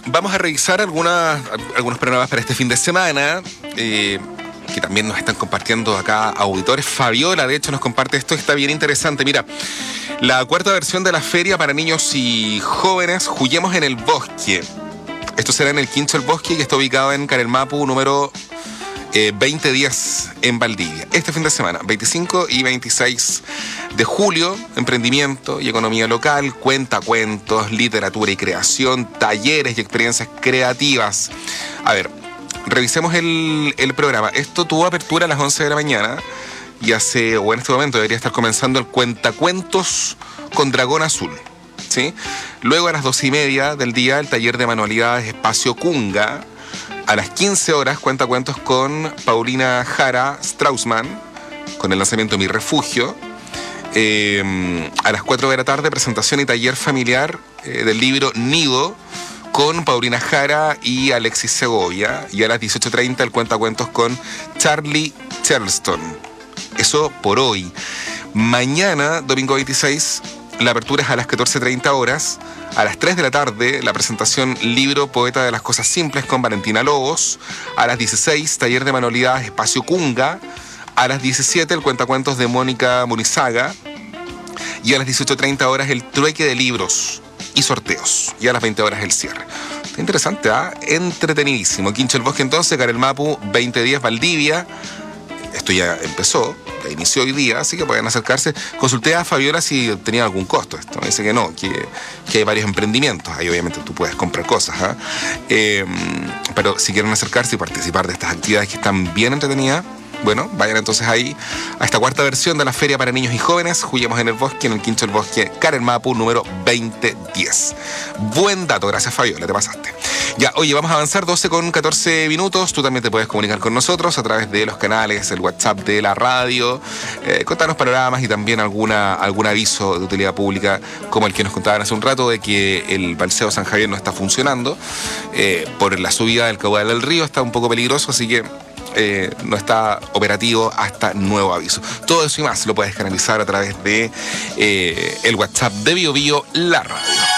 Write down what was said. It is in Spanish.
vamos a revisar algunos programas para este fin de semana, que también nos están compartiendo acá auditores. Fabiola, de hecho, nos comparte esto, está bien interesante. Mira, la cuarta versión de la feria para niños y jóvenes, Juguemos en el Bosque. Esto será en el Quincho del Bosque, que está ubicado en Carelmapu, número 2010, en Valdivia. Este fin de semana, 25 y 26 de julio, emprendimiento y economía local, cuentacuentos, literatura y creación, talleres y experiencias creativas. A ver, revisemos el programa. Esto tuvo apertura a las 11 de la mañana y en este momento debería estar comenzando el Cuentacuentos con Dragón Azul, ¿sí? Luego a las 12:30 del día, el taller de manualidades Espacio Kunga. A las 15 horas, cuentacuentos con Paulina Jara Straussman, con el lanzamiento de Mi Refugio. A las 4 de la tarde, presentación y taller familiar del libro Nido, con Paulina Jara y Alexis Segovia. Y a las 18:30, el cuentacuentos con Charlie Charleston. Eso por hoy. Mañana, domingo 26, la apertura es a las 14:30 horas. A las 3 de la tarde, la presentación Libro Poeta de las Cosas Simples con Valentina Lobos. A las 16, taller de manualidades Espacio Kunga. A las 17, el cuentacuentos de Mónica Munizaga. Y a las 18:30 horas, el trueque de libros y sorteos. Y a las 20 horas, el cierre. Está interesante, ¿ah? Entretenidísimo. Quincho el Bosque, entonces, Carelmapu, 2010, Valdivia. Esto ya empezó, ya inició hoy día, así que pueden acercarse. Consulté a Fabiola si tenía algún costo esto. Me dice que no, que hay varios emprendimientos. Ahí obviamente tú puedes comprar cosas, ¿eh? Pero si quieren acercarse y participar de estas actividades que están bien entretenidas, bueno, vayan entonces ahí a esta cuarta versión de la Feria para Niños y Jóvenes. Juguemos en el Bosque, en el Quincho del Bosque, Carelmapu, número 2010. Buen dato, gracias Fabiola, te pasaste. Ya, oye, vamos a avanzar 12:14 minutos. Tú también te puedes comunicar con nosotros a través de los canales, el WhatsApp de la radio, contarnos panoramas y también algún aviso de utilidad pública, como el que nos contaban hace un rato, de que el Balseo San Javier no está funcionando por la subida del caudal del río, está un poco peligroso, así que no está operativo hasta nuevo aviso. Todo eso y más lo puedes canalizar a través de el WhatsApp de Bio Bio, la radio.